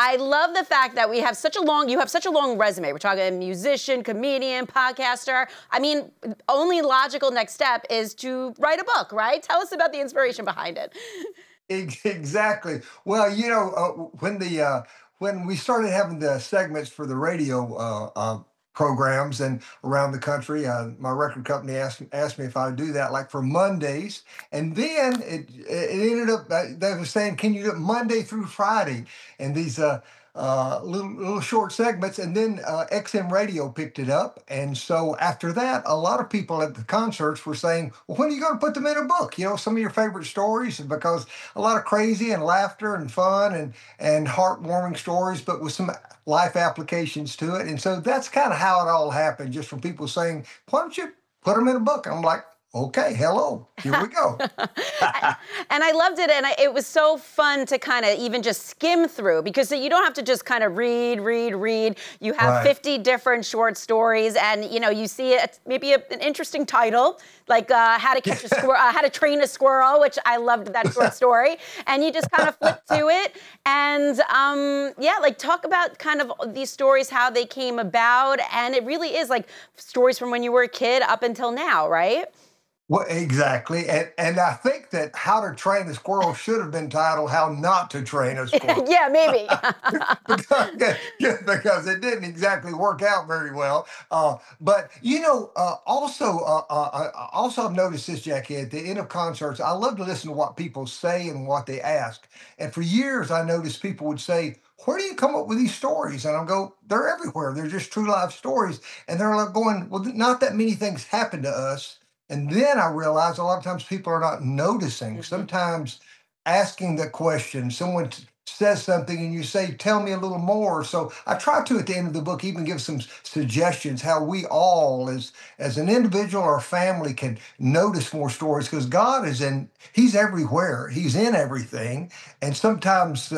I love the fact that you have such a long resume. We're talking musician, comedian, podcaster. I mean, only logical next step is to write a book, right? Tell us about the inspiration behind it. Exactly. Well, when we started having the segments for the radio programs and around the country, my record company asked me if I would do that, like for Mondays, and then it ended up they were saying, "Can you do it Monday through Friday?" And these little short segments, and then XM Radio picked it up, and so after that, a lot of people at the concerts were saying, "Well, when are you going to put them in a book? You know, some of your favorite stories," because a lot of crazy and laughter and fun and heartwarming stories, but with some life applications to it. And so that's kind of how it all happened, just from people saying, "Why don't you put them in a book?" I'm like, "Okay, hello, here we go." And I loved it, and it was so fun to kind of even just skim through, because you don't have to just kind of read. You have Right. 50 different short stories, and you see maybe an interesting title, like How to Catch a Squirrel, How to Train a Squirrel, which I loved that short story. And you just kind of flip to it, and yeah, like talk about kind of these stories, how they came about, and it really is like stories from when you were a kid up until now, right? Well, exactly. And I think that How to Train a Squirrel should have been titled How Not to Train a Squirrel. Yeah, maybe. because, yeah, because it didn't exactly work out very well. But also I've noticed this, Jackie, at the end of concerts, I love to listen to what people say and what they ask. And for years, I noticed people would say, "Where do you come up with these stories?" And I'll go, "They're everywhere. They're just true life stories." And they're like going, "Well, not that many things happen to us." And then I realized a lot of times people are not noticing. Mhm. Sometimes asking the question, someone says something and you say, "Tell me a little more." So I try to, at the end of the book, even give some suggestions how we all, as an individual or family, can notice more stories, because God He's everywhere. He's in everything. And sometimes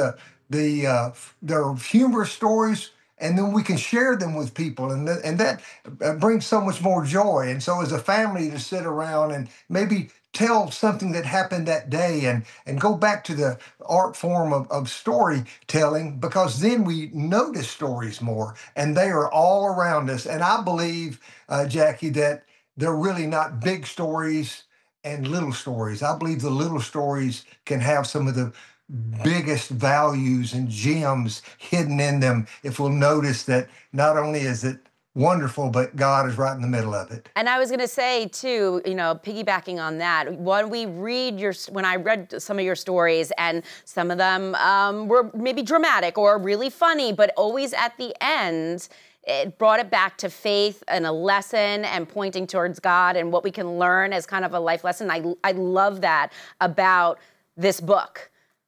there are humorous stories, and then we can share them with people, and that brings so much more joy. And so, as a family, to sit around and maybe tell something that happened that day, and go back to the art form of storytelling, because then we notice stories more, and they are all around us. And I believe, Jackie, that they're really not big stories and little stories. I believe the little stories can have some of the biggest values and gems hidden in them, if we'll notice that not only is it wonderful, but God is right in the middle of it. And I was going to say too, piggybacking on that, when I read some of your stories, and some of them were maybe dramatic or really funny, but always at the end, it brought it back to faith and a lesson and pointing towards God and what we can learn as kind of a life lesson. I love that about this book.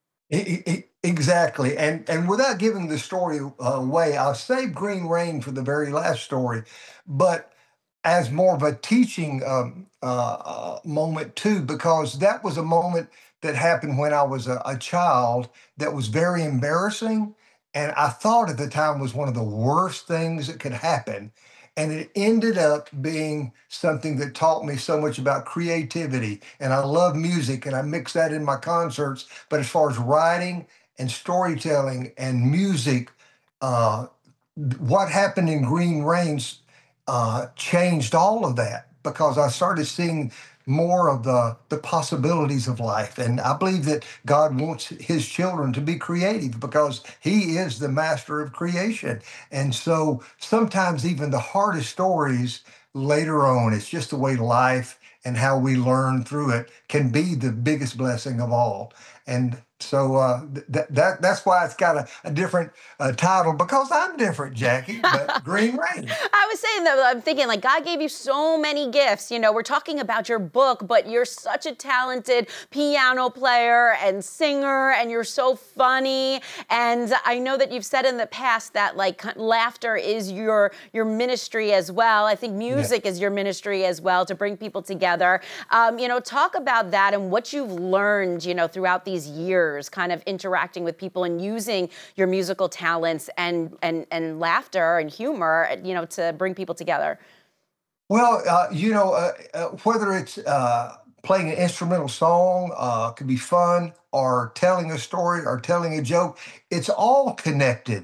Exactly. And without giving the story away, I'll save Green Rain for the very last story, but as more of a teaching moment too, because that was a moment that happened when I was a child, that was very embarrassing. And I thought at the time was one of the worst things that could happen. And it ended up being something that taught me so much about creativity. And I love music, and I mix that in my concerts. But as far as writing and storytelling and music, uh, what happened in Green Range changed all of that, because I started seeing more of the possibilities of life. And I believe that God wants his children to be creative, because he is the master of creation. And so sometimes even the hardest stories later on, it's just the way life and how we learn through it can be the biggest blessing of all. And so that's why it's got a different title, because I'm different, Jackie, but Green Rain. I was saying that, I'm thinking, like, God gave you so many gifts. We're talking about your book, but you're such a talented piano player and singer, and you're so funny. And I know that you've said in the past that, like, laughter is your ministry as well. I think Yeah. music is your ministry as well, to bring people together. Talk about that and what you've learned, throughout these years, kind of interacting with people and using your musical talents and laughter and humor, to bring people together. Well, whether it's playing an instrumental song could be fun, or telling a story, or telling a joke. It's all connected.